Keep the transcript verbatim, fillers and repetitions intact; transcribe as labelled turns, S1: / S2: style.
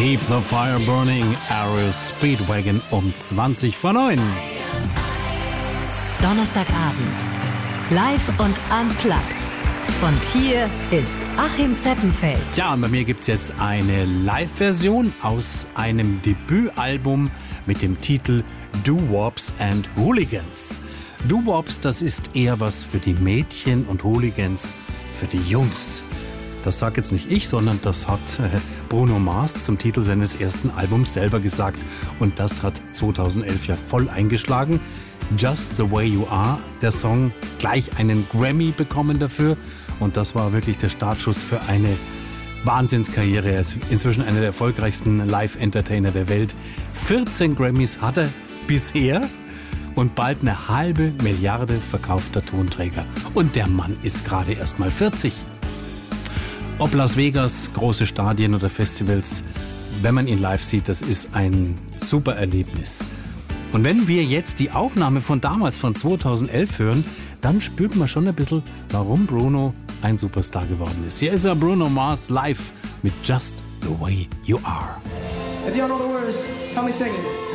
S1: Keep the Fire Burning, Aerial Speedwagon um zwanzig vor neun.
S2: Donnerstagabend. Live und unplugged. Und hier ist Achim Zeppenfeld.
S1: Ja, und bei mir gibt's jetzt eine Live-Version aus einem Debütalbum mit dem Titel Doo-Wops and Hooligans. Doo-Wops, das ist eher was für die Mädchen und Hooligans für die Jungs. Das sagt jetzt nicht ich, sondern das hat Bruno Mars zum Titel seines ersten Albums selber gesagt. Und das hat zweitausendelf ja voll eingeschlagen. Just the Way You Are, der Song, gleich einen Grammy bekommen dafür. Und das war wirklich der Startschuss für eine Wahnsinnskarriere. Er ist inzwischen einer der erfolgreichsten Live-Entertainer der Welt. vierzehn Grammys hat er bisher und bald eine halbe Milliarde verkaufter Tonträger. Und der Mann ist gerade erst mal vierzig. Ob Las Vegas, große Stadien oder Festivals, wenn man ihn live sieht, das ist ein super Erlebnis. Und wenn wir jetzt die Aufnahme von damals, von zweitausendelf hören, dann spürt man schon ein bisschen, warum Bruno ein Superstar geworden ist. Hier ist er, Bruno Mars, live mit Just the Way You Are.
S3: If y'all know the words, help me sing it.